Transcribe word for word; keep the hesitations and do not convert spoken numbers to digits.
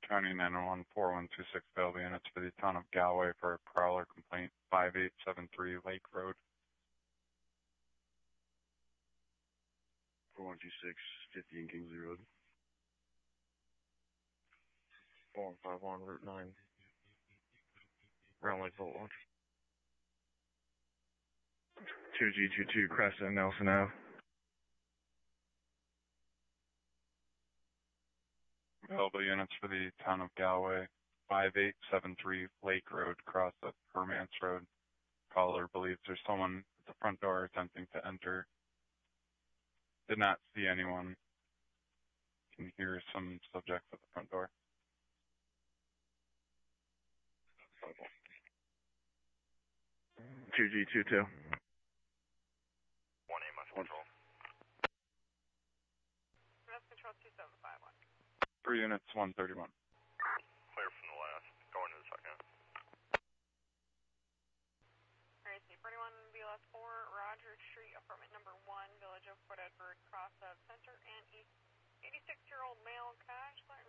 County nine one one four one two six available units for the town of Galway for a prowler complaint, five eight seven three Lake Road. four one two six, fifty in Kingsley Road. four one five one, Route nine. Round Lake Bolt Launch. two G two two, Cresta, Nelson Ave. Available units for the town of Galway, five eight seven three Lake Road, cross of Hermance Road. Caller believes there's someone at the front door attempting to enter. Did not see anyone. Can hear some subjects at the front door. two G two two. one A Muscle Control. Muscle Control two seven five one. Three units, one thirty-one. Clear from the last. Going to the second. Alright, C forty-one B L S four, Roger Street, apartment number one, Village of Port Edward, cross of Center and East. eighty-six-year-old male, cash,